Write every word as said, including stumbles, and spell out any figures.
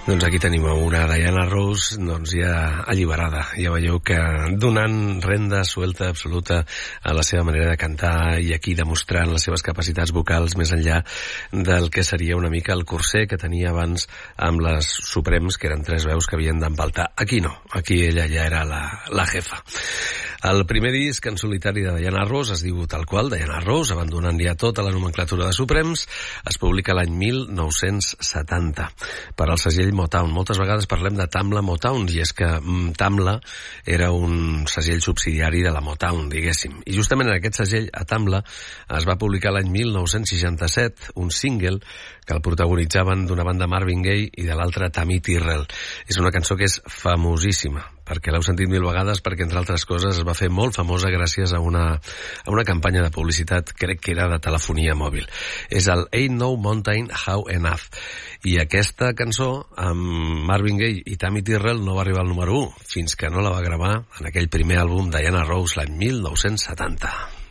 Doncs aquí tenim una Diana Ross doncs ja alliberada. Ja veieu que donant renda suelta absoluta a la seva manera de cantar i aquí demostrant les seves capacitats vocals més enllà del que seria una mica el curser que tenia abans amb les Suprems, que eren tres veus que havien d'empaltar. Aquí no, aquí ella ja era la, la jefa. El primer disc en solitari de Diana Ross es diu tal qual, Diana Ross, abandonant ja tota la nomenclatura de Suprems, es publica l'any mil nou-cents setanta per al segell Motown. Moltes vegades parlem de Tamla Motown, i és que mm, Tamla era un segell subsidiari de la Motown, diguéssim. I justament en aquest segell, a Tamla, es va publicar l'any mil nou-cents seixanta-set un single que el protagonitzaven d'una banda Marvin Gaye i de l'altra Tammy Terrell. És una cançó que és famosíssima, perquè l'heu sentit mil vegades, perquè entre altres coses es va fer molt famosa gràcies a una, a una campanya de publicitat, crec que era de telefonia mòbil. És el Ain't No Mountain High Enough. I aquesta cançó, amb Marvin Gaye i Tammy Terrell, no va arribar al número u, fins que no la va gravar en aquell primer àlbum Diana Ross l'any mil nou-cents setanta.